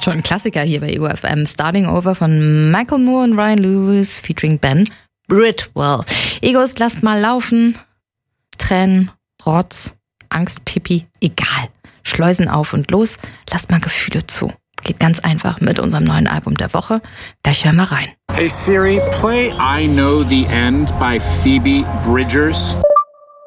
Schon ein Klassiker hier bei Ego FM. Starting Over von Michael Moore und Ryan Lewis featuring Ben Bridwell. Egos, lasst mal laufen. Tränen, Rotz, Angst, Pipi, egal. Schleusen auf und los. Lasst mal Gefühle zu. Geht ganz einfach mit unserem neuen Album der Woche. Gleich hören wir rein. Hey Siri, play I Know the End by Phoebe Bridgers.